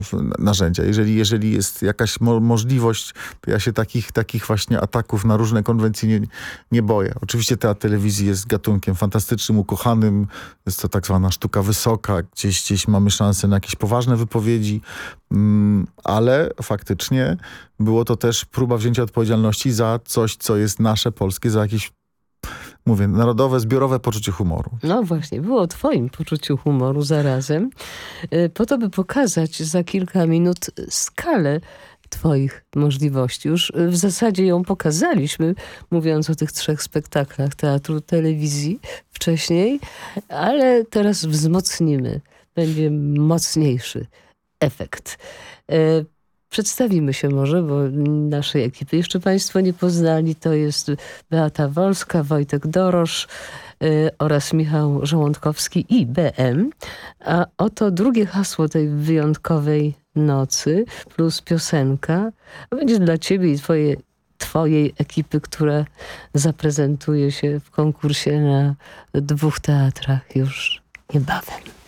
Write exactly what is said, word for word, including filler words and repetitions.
narzędzia. Jeżeli, jeżeli jest jakaś mo możliwość, to ja się takich, takich właśnie ataków na różne konwencje nie, nie boję. Oczywiście teatr telewizji jest gatunkiem fantastycznym, ukochanym. Jest to tak zwana sztuka wysoka. Gdzieś, gdzieś mamy szansę na jakieś poważne wypowiedzi, mm, ale faktycznie było to też próba wzięcia odpowiedzialności za coś, co jest nasze, polskie, za jakieś, mówię, narodowe, zbiorowe poczucie humoru. No właśnie, było o twoim poczuciu humoru zarazem. Po to, by pokazać za kilka minut skalę twoich możliwości. Już w zasadzie ją pokazaliśmy, mówiąc o tych trzech spektaklach teatru, telewizji wcześniej, ale teraz wzmocnimy. Będzie mocniejszy efekt. Przedstawimy się może, bo naszej ekipy jeszcze państwo nie poznali. To jest Beata Wolska, Wojtek Dorosz y, oraz Michał Żołądkowski i B M. A oto drugie hasło tej wyjątkowej nocy plus piosenka będzie dla ciebie i twoje, twojej ekipy, która zaprezentuje się w konkursie na dwóch teatrach już niebawem.